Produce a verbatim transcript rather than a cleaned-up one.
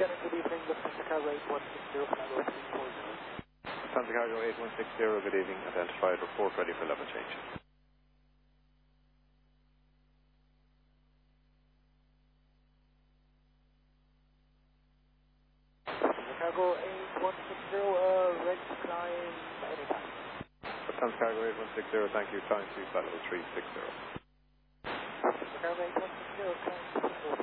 good evening, Lufthansa Cargo eight one six zero, Cargo three four zero. Lufthansa Cargo eight one six zero, good evening, identified, report ready for level change. Lufthansa Cargo eight one six zero, uh, ready to climb anytime. Lufthansa Cargo eight one six zero, thank you, climb to flight level three six zero. Lufthansa Cargo eight one six zero, climb to